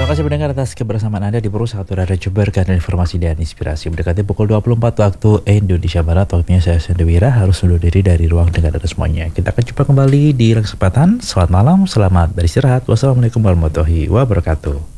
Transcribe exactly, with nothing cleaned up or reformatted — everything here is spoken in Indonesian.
Terima kasih mendengar atas kebersamaan Anda di Perusahaan Radio Jember karena informasi dan inspirasi. Mendekati pukul dua puluh empat waktu Indonesia Barat, waktunya saya Sendewira harus undur diri dari ruang dengar Anda semuanya. Kita akan jumpa kembali di lain kesempatan. Selamat malam, selamat beristirahat. Wassalamualaikum warahmatullahi wabarakatuh.